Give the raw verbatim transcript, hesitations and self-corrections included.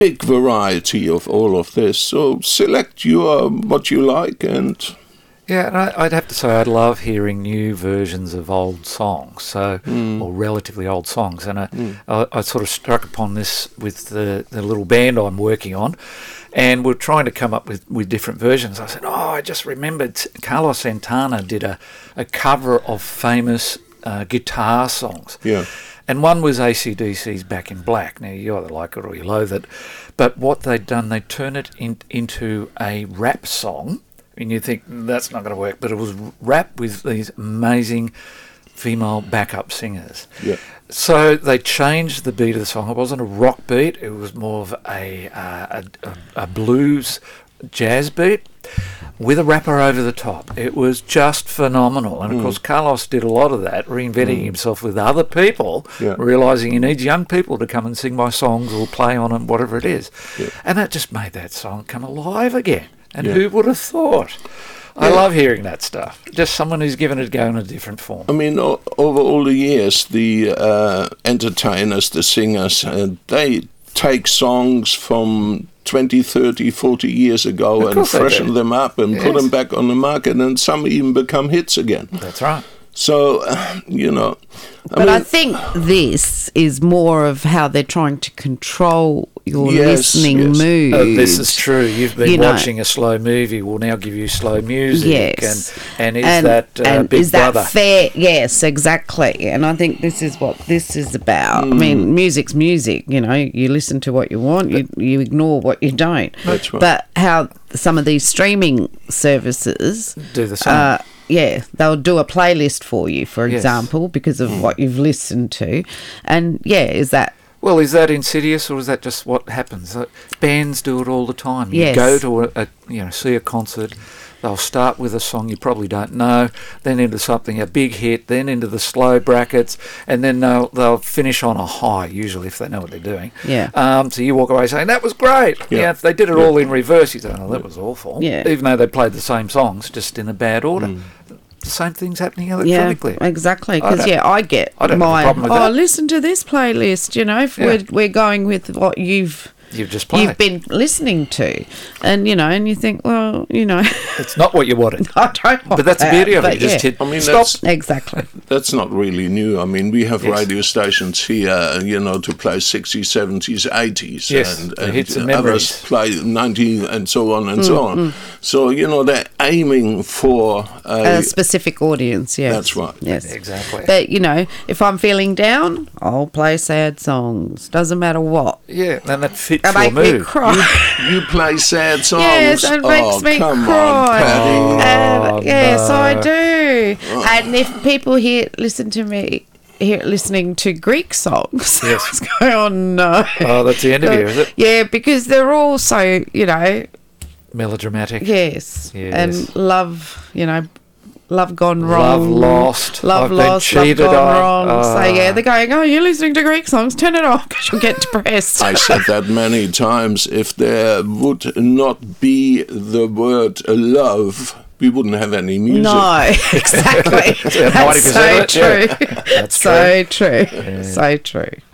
big variety of all of this. So select your what you like and... Yeah, and I, I'd have to say I love hearing new versions of old songs, so Mm. or relatively old songs. And I, Mm. I, I sort of struck upon this with the, the little band I'm working on, and we're trying to come up with, with different versions. I said, oh, I just remembered Carlos Santana did a, a cover of famous uh, guitar songs. Yeah. And one was A C D C's Back in Black. Now, you either like it or you loathe it. But what they'd done, they turned it in, into a rap song. And you think, that's not going to work. But it was rap with these amazing female backup singers. Yeah. So they changed the beat of the song. It wasn't a rock beat. It was more of a, uh, a, a, a blues jazz beat with a rapper over the top. It was just phenomenal. And, of Mm. course, Carlos did a lot of that, reinventing Mm. himself with other people, Yeah. realising he needs young people to come and sing my songs or play on them, whatever it is. Yeah. And that just made that song come alive again. And Yeah. who would have thought? I Yeah. love hearing that stuff. Just someone who's given it a go in a different form. I mean, o- over all the years, the uh, entertainers, the singers, uh, they take songs from twenty, thirty, forty years ago Of and course they freshen do. them up and put Yes. them back on the market, and some even become hits again. That's right. So, uh, you know... I But I mean, think this is more of how they're trying to control your Yes, listening yes. mood. Oh, this is true. You've been You know. watching a slow movie. We'll now give you slow music. Yes. And, and is and, that uh, and Big is that Brother? fair? Yes, exactly. And I think this is what this is about. I Mm. mean, music's music. You know, you listen to what you want, you you ignore what you don't. That's right. But how some of these streaming services Do the same. Uh, yeah, they'll do a playlist for you, for Yes. example, because of Mm. what you've listened to. And yeah, is that Well, is that insidious, or is that just what happens? Uh, bands do it all the time. You Yes. go to a, a you know see a concert. They'll start with a song you probably don't know, then into something a big hit, then into the slow brackets, and then they'll they'll finish on a high. Usually, if they know what they're doing. Yeah. Um. So you walk away saying that was great. Yeah. Yeah. If they did it Yeah. all in reverse, you say, "Oh, that was awful." Yeah. Even though they played the same songs, just in a bad order. Mm. The same thing's happening yeah, electronically. exactly. I Because don't- yeah, I get I don't have a my problem with oh, that. listen to this playlist. You know, if Yeah. we're we're going with what you've. You've just played. You've been listening to, and you know, and you think, well, you know, It's not what you wanted. I don't want But that's the that, beauty of it. but You just yeah. hit I mean, stop. that's- Exactly. That's not really new. I mean, we have Yes. radio stations here, you know, to play sixties, seventies, eighties, Yes, and, the and hits and others memories. play nineties and so on and Mm, so on. So, you know, they're aiming for a... A specific audience, yes. That's right. Yes. Exactly. But, you know, if I'm feeling down, I'll play sad songs. Doesn't matter what. Yeah, and that fits They your make me mood. cry. You play sad songs. Yes, it makes oh, me come cry. on, Paddy. Oh, And, yes, no. I do. And if people hear, listen to me, hear listening to Greek songs, Yes. it's going, oh no. Oh, that's the end of you, is it? Yeah, because they're all so, you know, Melodramatic. yes, Yes. and love, you know, love gone Love wrong, lost. love I've been lost, cheated love gone on. wrong. So Ah. yeah, they're going, oh, you're listening to Greek songs, turn it off because you'll get depressed. I said that many times. If there would not be the word love, we wouldn't have any music. No, exactly. Yeah, That's so ninety percent of it, true. yeah. That's so true. So true.